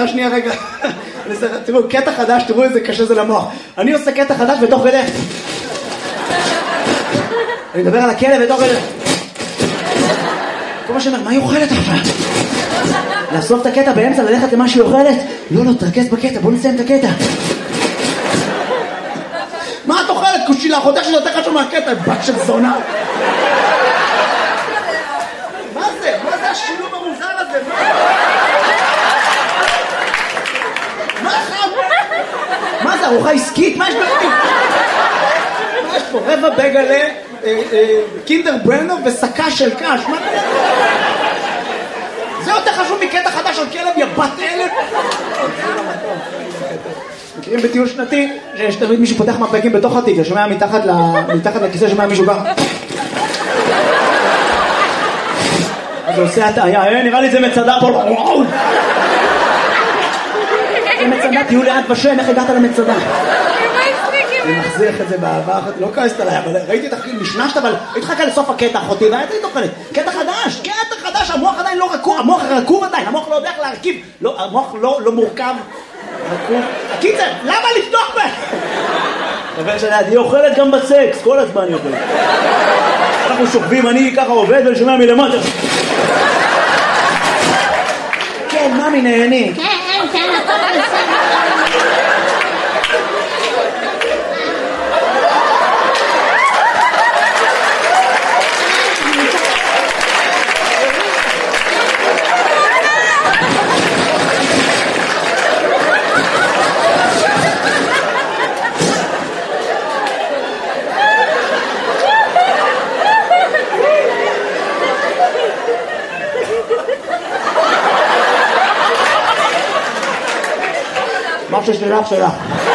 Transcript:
שנייה רגע. תראו, קטע חדש, תראו איזה קשה זה למוח. אני עושה קטע חדש ותוך כדי. אני מדבר על הכלב ותוך כדי. כל מה שאומר, מה היא אוכלת עכשיו? לאסוף את הקטע באמצע, ללכת למה שהיא אוכלת? לא, תרכז בקטע, בוא נסיים את הקטע. מה את אוכלת? קושי לאחותך שזה יותר חשוב מהקטע, בת של זונה. מה זה? מה זה השילוב המוזר הזה? מה זה? ארוחה עסקית? מה יש בפנים? מה יש פה? רבע בגלה, קינדר ברנו וסקה של קש. מה זה? זה יותר חשוב מקטע חדש על כלב, יא בת אלף. מכירים בטיול שנתי שיש תמיד מישהו פותח מפקים בתוך התיק, שומע מתחת לכיסא, שומע מישהו ככה. אז הוא עושה הטעיה, נראה לי זה מצדה פה. זה מצדה, תהיו לאט בשם, איך הגעת למצדה? אני מחזיך את זה באהבה, לא כעסת עליי, אבל ראיתי את הכי משנשת, אבל הייתי חכה לסוף הקטע אחותי, והייתי תוכלת, קטע חדש, המוח עדיין לא רקוב, המוח רקוב עדיין, המוח לא יודע איך להרכיב, המוח לא מורכב, רקוב. הקיצר, למה לפתוח בהם? חבר שלי, היא אוכלת גם בסקס, כל הזמן היא אוכלת. אנחנו שוכבים, אני ככה עובד ושומע מלמטה. כן, ממי נהני. כן, הכל בסדר. מה ששלך שלך.